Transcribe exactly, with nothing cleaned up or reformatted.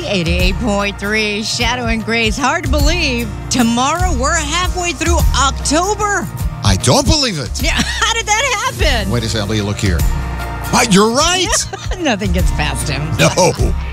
eighty-eight point three, Shadow and Grace. Hard to believe. Tomorrow, we're halfway through October. I don't believe it. Yeah, how did that happen? Wait a second, let me look here. Ah, you're right. Nothing gets past him. No.